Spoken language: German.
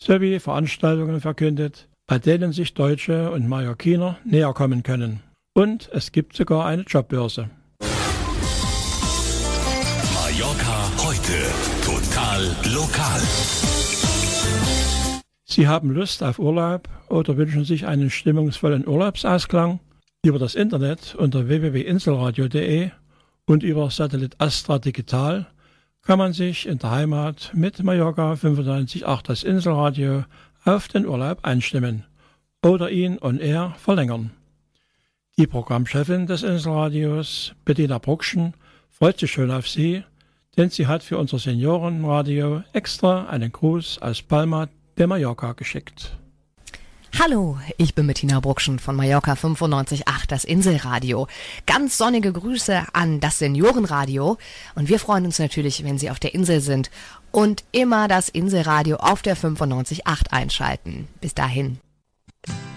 sowie Veranstaltungen verkündet, bei denen sich Deutsche und Mallorquiner näher kommen können. Und es gibt sogar eine Jobbörse. Mallorca heute. Total lokal. Sie haben Lust auf Urlaub oder wünschen sich einen stimmungsvollen Urlaubsausklang? Über das Internet unter www.inselradio.de und über Satellit Astra Digital kann man sich in der Heimat mit Mallorca 95.8 das Inselradio auf den Urlaub einstimmen oder ihn on air verlängern. Die Programmchefin des Inselradios, Bettina Bruckschen, freut sich schon auf Sie, denn sie hat für unser Seniorenradio extra einen Gruß aus Palma de Mallorca geschickt. Hallo, ich bin Bettina Bruckschen von Mallorca 95.8, das Inselradio. Ganz sonnige Grüße an das Seniorenradio und wir freuen uns natürlich, wenn Sie auf der Insel sind und immer das Inselradio auf der 95.8 einschalten. Bis dahin.